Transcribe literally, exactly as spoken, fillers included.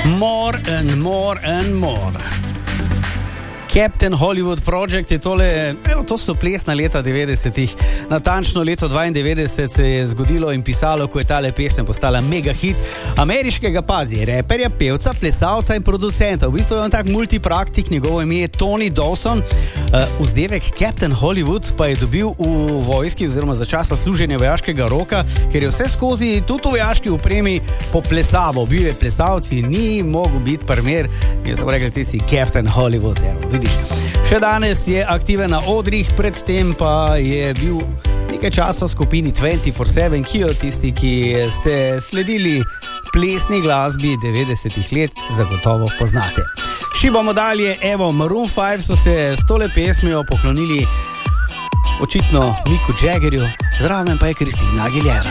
More and more and more. Captain Hollywood Project je tole, evo, to so plesna leta devetdesetih. Natančno leto dvaindevetdeset se je zgodilo in pisalo, ko je tale pesem postala mega hit ameriškega, pazi, reperja, pevca, plesalca in producenta. V bistvu je on tak multipraktik, njegovo ime je Tony Dawson. Uh, vzdevek Captain Hollywood pa je dobil v vojski oziroma za časa služenja vojaškega roka, ker je vse skozi tudi v vojaški opremi poplesaval. Bil je plesalci, ni mogel biti primer. Je so rekli, ti si Captain Hollywood, evo, vidiš. Še danes je aktiven na odrih, predtem pa je bil nekaj časa v skupini dvajset sedem, ki jo tisti, ki ste sledili plesni glasbi devetdesetih let, zagotovo poznate. Šibamo dalje, evo, Maroon five so se s tole pesmijo poklonili očitno Micku Jaggerju, zraven pa je Christina Aguilera.